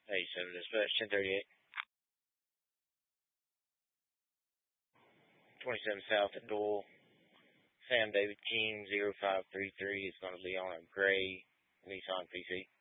87 dispatch, 1038. 27 South at Doyle. Sam David King, 0533 is going to be on a gray Nissan PC.